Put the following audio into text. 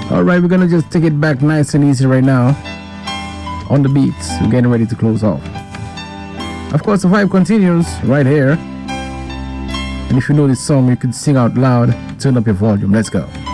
Alright, we're gonna just take it back nice and easy right now. On the beats, we're getting ready to close off. Of course, the vibe continues right here. And if you know this song, you can sing out loud. Turn up your volume. Let's go.